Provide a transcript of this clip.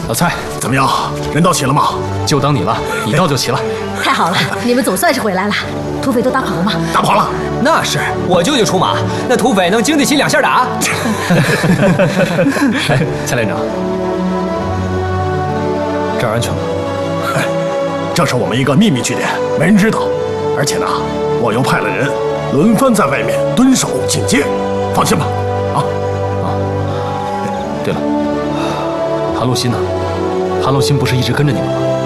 老蔡， 怎么样？人到齐了吗？ 就当你了，你到就齐了。 太好了，你们总算是回来了。土匪都打跑了吗？ 打跑了。 那是，我舅舅出马，那土匪能经得起2下打。 哎，蔡连长，这儿安全吗？ 这是我们一个秘密据点，没人知道。而且呢，我又派了人轮番在外面蹲守警戒，放心吧。啊。 对了，韩露心呢？韩露心不是一直跟着你们吗？